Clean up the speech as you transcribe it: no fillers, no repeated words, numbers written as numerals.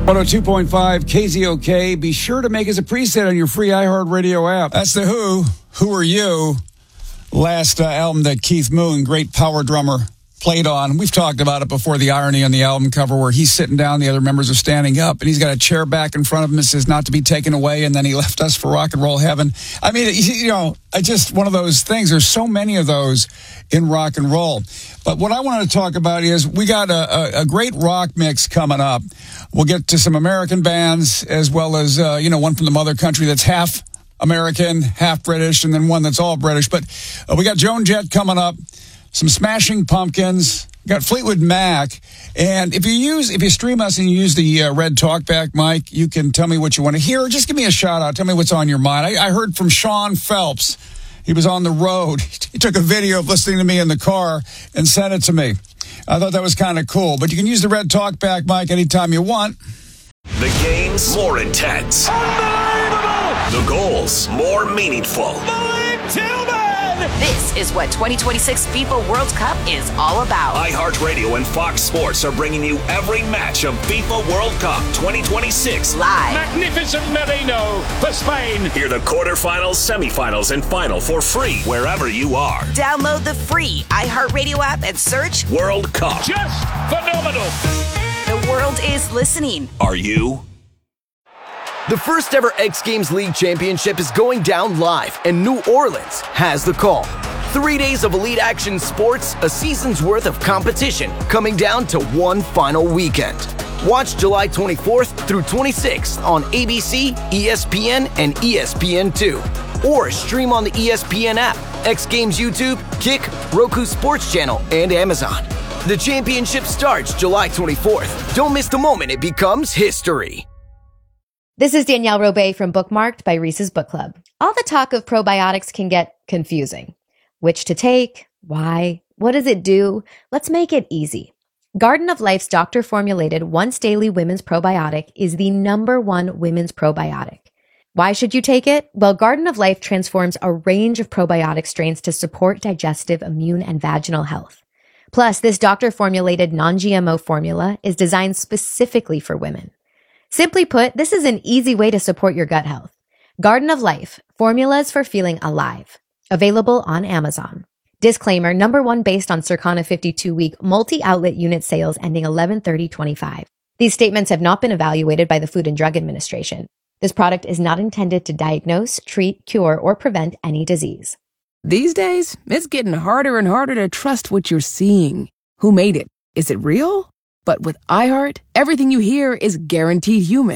102.5 KZOK. Be sure to make us a preset on your free iHeartRadio app. That's the Who. Who Are You? Last album that Keith Moon, great power drummer, played on. We've talked about it before, the irony on the album cover where he's sitting down, the other members are standing up, and he's got a chair back in front of him that says not to be taken away, and then he left us for rock and roll heaven. I mean, just one of those things. There's so many of those in rock and roll. But what I wanted to talk about is we got a great rock mix coming up. We'll get to some American bands as well as, one from the mother country that's half American, half British, and then one that's all British. But we got Joan Jett coming up, some Smashing Pumpkins, got Fleetwood Mac. And if you stream us and you use the red talkback mic, you can tell me what you want to hear. Just give me a shout out. Tell me what's on your mind. I heard from Sean Phelps. He was on the road. He took a video of listening to me in the car and sent it to me. I thought that was kind of cool. But you can use the red talkback mic anytime you want. The games more intense. Unbelievable! The goals more meaningful. Malik Tillman! This is what 2026 FIFA World Cup is all about. iHeartRadio and Fox Sports are bringing you every match of FIFA World Cup 2026 live. Magnificent Merino for Spain. Hear the quarterfinals, semifinals, and final for free wherever you are. Download the free iHeartRadio app and search World Cup. Just phenomenal. The world is listening. Are you? The first ever X Games League Championship is going down live, and New Orleans has the call. 3 days of elite action sports, a season's worth of competition, coming down to one final weekend. Watch July 24th through 26th on ABC, ESPN, and ESPN2. Or stream on the ESPN app, X Games YouTube, Kick, Roku Sports Channel, and Amazon. The championship starts July 24th. Don't miss the moment it becomes history. This is Danielle Robay from Bookmarked by Reese's Book Club. All the talk of probiotics can get confusing. Which to take? Why? What does it do? Let's make it easy. Garden of Life's doctor-formulated once-daily women's probiotic is the #1 women's probiotic. Why should you take it? Well, Garden of Life transforms a range of probiotic strains to support digestive, immune, and vaginal health. Plus, this doctor-formulated non-GMO formula is designed specifically for women. Simply put, this is an easy way to support your gut health. Garden of Life, formulas for feeling alive. Available on Amazon. Disclaimer, #1 based on Circana 52-week multi-outlet unit sales ending 11/30/25. These statements have not been evaluated by the Food and Drug Administration. This product is not intended to diagnose, treat, cure, or prevent any disease. These days, it's getting harder and harder to trust what you're seeing. Who made it? Is it real? But with iHeart, everything you hear is guaranteed human.